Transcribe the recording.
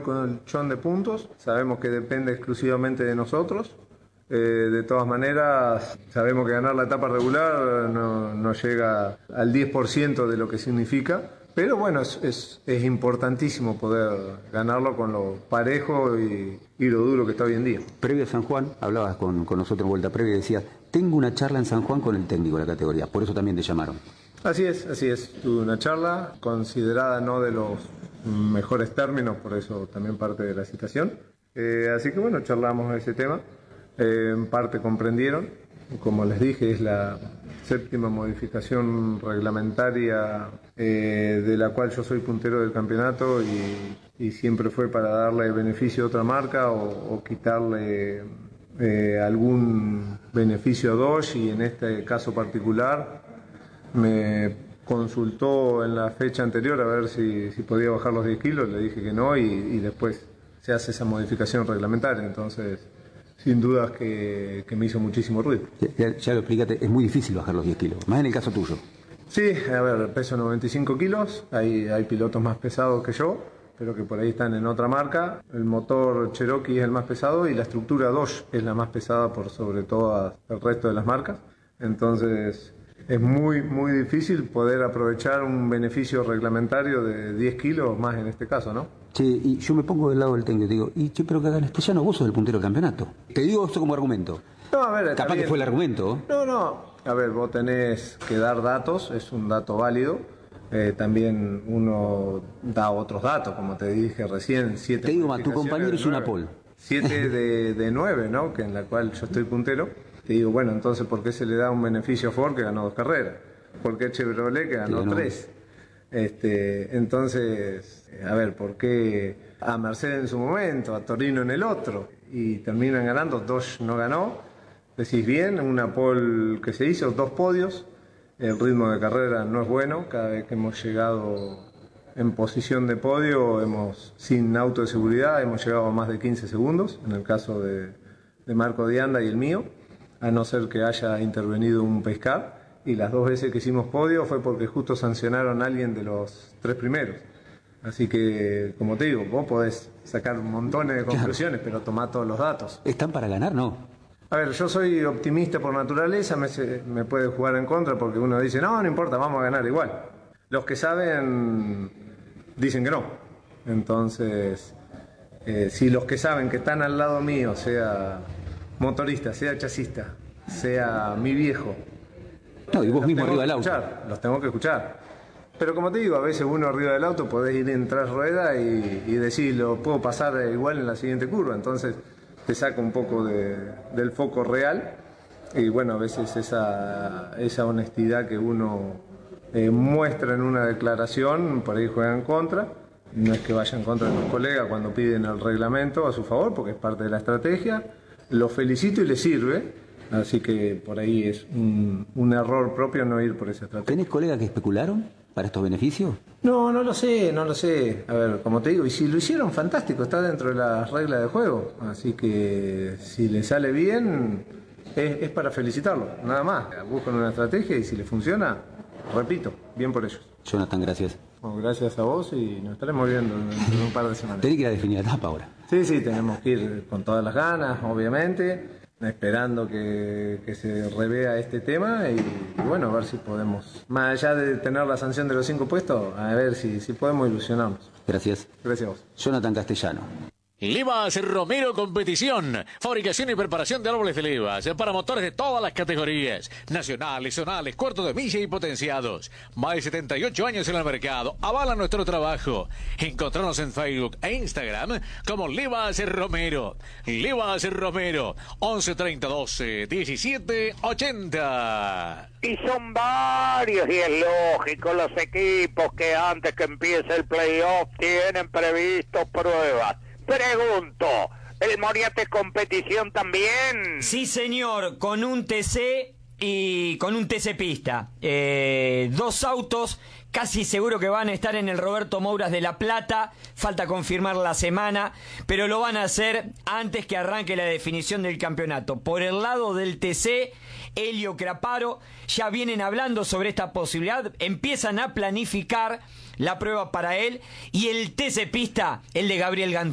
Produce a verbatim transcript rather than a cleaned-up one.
colchón de puntos, sabemos que depende exclusivamente de nosotros. Eh, de todas maneras, sabemos que ganar la etapa regular no, no llega al diez por ciento de lo que significa, pero bueno, es, es, es importantísimo poder ganarlo con lo parejo y, y lo duro que está hoy en día. Previo a San Juan, hablabas con, con nosotros en vuelta previa y decías, tengo una charla en San Juan con el técnico de la categoría, por eso también te llamaron. Así es, así es. Tuve una charla considerada no de los mejores términos, por eso también parte de la citación. Eh, así que bueno, charlamos de ese tema. Eh, en parte comprendieron. Como les dije, es la séptima modificación reglamentaria eh, de la cual yo soy puntero del campeonato y, y siempre fue para darle beneficio a otra marca o, o quitarle eh, algún beneficio a Dodge, y en este caso particular me consultó en la fecha anterior a ver si, si podía bajar los diez kilos, le dije que no, y, y después se hace esa modificación reglamentaria. Entonces, sin dudas que, que me hizo muchísimo ruido. Ya, ya lo explícate, es muy difícil bajar los diez kilos, más en el caso tuyo. Sí, a ver, peso noventa y cinco kilos, hay, hay pilotos más pesados que yo, pero que por ahí están en otra marca. El motor Cherokee es el más pesado y la estructura Dodge es la más pesada por sobre todo el resto de las marcas. Entonces, es muy, muy difícil poder aprovechar un beneficio reglamentario de diez kilos más en este caso, ¿no? Sí, y yo me pongo del lado del técnico y digo, y che, pero que hagan Castellano, vos sos el puntero del campeonato. Te digo esto como argumento. No, a ver, capaz que fue el argumento. No, no, a ver, vos tenés que dar datos, es un dato válido. Eh, también uno da otros datos, como te dije recién. Siete te digo más, tu compañero es una pole. Siete de, de nueve, ¿no? Que en la cual yo estoy puntero. Te digo, bueno, entonces, ¿por qué se le da un beneficio a Ford que ganó dos carreras? ¿Por qué Chevrolet que ganó no. tres? Este, entonces, a ver, ¿por qué a Mercedes en su momento, a Torino en el otro? Y terminan ganando, Dodge no ganó. Decís bien, una pole que se hizo, dos podios. El ritmo de carrera no es bueno. Cada vez que hemos llegado en posición de podio, hemos sin auto de seguridad, hemos llegado a más de quince segundos, en el caso de, de Marco Dianda y el mío, a no ser que haya intervenido un pescar. Y las dos veces que hicimos podio fue porque justo sancionaron a alguien de los tres primeros. Así que, como te digo, vos podés sacar montones de conclusiones, claro, pero tomá todos los datos. ¿Están para ganar, no? A ver, yo soy optimista por naturaleza, me, me puede jugar en contra porque uno dice, no, no importa, vamos a ganar igual. Los que saben dicen que no. Entonces, eh, si los que saben que están al lado mío, sea motorista, sea chasista, sea mi viejo, no, y vos los mismo tengo arriba del auto. Escuchar, los tengo que escuchar. Pero como te digo, a veces uno arriba del auto podés ir en tras rueda y, y decir, lo puedo pasar igual en la siguiente curva. Entonces te saca un poco de, del foco real. Y bueno, a veces esa, esa honestidad que uno eh, muestra en una declaración, por ahí juega en contra. No es que vaya en contra de los colegas cuando piden el reglamento a su favor, porque es parte de la estrategia. Los felicito y les sirve. Así que por ahí es un, un error propio no ir por esa estrategia. ¿Tenés colegas que especularon para estos beneficios? No, no lo sé, no lo sé. A ver, como te digo, y si lo hicieron, fantástico, está dentro de las reglas del juego. Así que si le sale bien, es, es para felicitarlo, nada más. Buscan una estrategia y si le funciona, repito, bien por ellos. Jonathan, gracias. Bueno, gracias a vos y nos estaremos viendo en, en un par de semanas. Tenés que ir a definir la etapa ahora. Sí, sí, tenemos que ir con todas las ganas, obviamente, esperando que, que se revea este tema y, y bueno, a ver si podemos, más allá de tener la sanción de los cinco puestos, a ver si, si podemos ilusionarnos. Gracias. Gracias a vos. Jonathan Castellano. Livas Romero Competición, fabricación y preparación de árboles de levas para motores de todas las categorías, nacionales, zonales, cuartos de milla y potenciados. Más de setenta y ocho años en el mercado, avala nuestro trabajo. Encontrarnos en Facebook e Instagram como Livas Romero. Livas Romero, once treinta doce diecisiete ochenta. Y son varios, y es lógico, los equipos que antes que empiece el playoff tienen previsto pruebas. Pregunto, ¿el Moriate Competición también? Sí, señor, con un T C y con un T C pista. Eh, dos autos, casi seguro que van a estar en el Roberto Mouras de La Plata. Falta confirmar la semana, pero lo van a hacer antes que arranque la definición del campeonato. Por el lado del T C, Helio Craparo, ya vienen hablando sobre esta posibilidad, empiezan a planificar la prueba para él, y el T C pista, el de Gabriel Gandú.